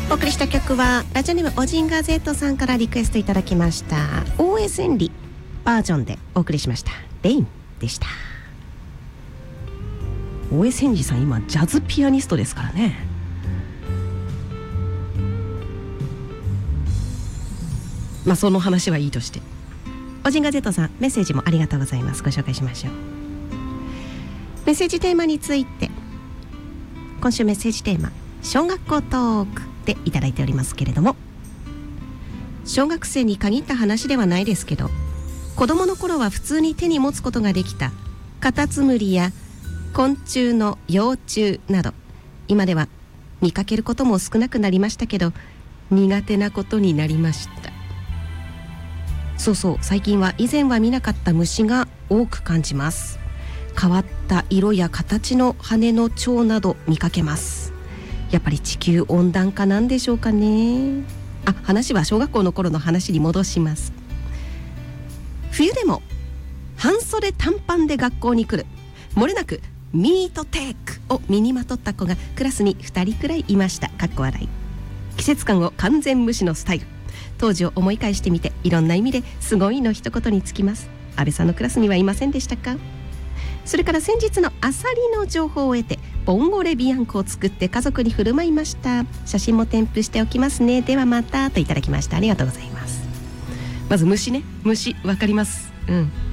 お送りした曲はラジオネームオジンガ Z さんからリクエストいただきました大江千里バージョンでお送りしました。レインでした。大江千里さん今ジャズピアニストですからね。まあその話はいいとして、オジンガ Z さんメッセージもありがとうございます。ご紹介しましょう。メッセージテーマについて、今週メッセージテーマ小学校トークでいただいておりますけれども、小学生に限った話ではないですけど、子供の頃は普通に手に持つことができたカタツムリや昆虫の幼虫など、今では見かけることも少なくなりましたけど、苦手なことになりました。そうそう、最近は以前は見なかった虫が多く感じます。変わった色や形の羽の蝶など見かけます。やっぱり地球温暖化なんでしょうかね。話は小学校の頃の話に戻します。冬でも半袖短パンで学校に来る、漏れなくミートテークを身にまとった子がクラスに2人くらいいました。かっこ笑い。季節感を完全無視のスタイル。当時を思い返してみて、いろんな意味ですごいの一言につきます。安倍さんのクラスにはいませんでしたか？それから先日のアサリの情報を得て、ボンゴレビアンコを作って家族に振る舞いました。写真も添付しておきますね。ではまたといただきました。ありがとうございます。まず虫ね、虫わかります。